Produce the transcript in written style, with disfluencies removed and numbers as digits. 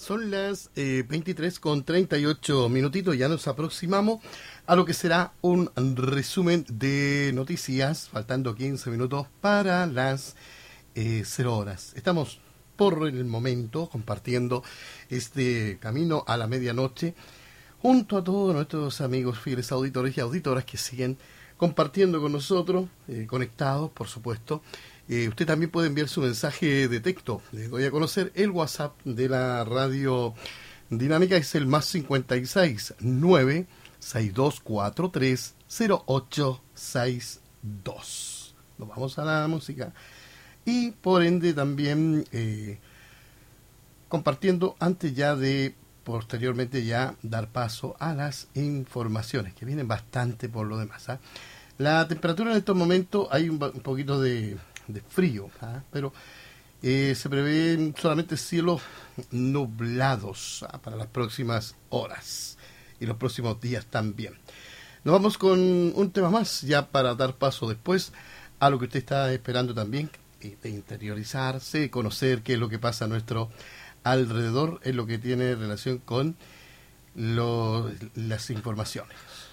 Son las 23 con 38 minutitos, ya nos aproximamos a lo que será un resumen de noticias, faltando 15 minutos para las 0 horas. Estamos por el momento compartiendo este camino a la medianoche junto a todos nuestros amigos fieles auditores y auditoras que siguen compartiendo con nosotros, conectados, por supuesto. Usted también puede enviar su mensaje de texto. Les doy a conocer el WhatsApp de la radio dinámica, es el más 56 9 6243 0862. Nos vamos a la música y por ende también compartiendo antes ya de posteriormente ya dar paso a las informaciones que vienen bastante por lo demás. La temperatura en estos momentos hay un poquito de frío, pero se prevén solamente cielos nublados para las próximas horas y los próximos días también. Nos vamos con un tema más ya para dar paso después a lo que usted está esperando también, de interiorizarse, conocer qué es lo que pasa a nuestro alrededor en lo que tiene relación con las informaciones.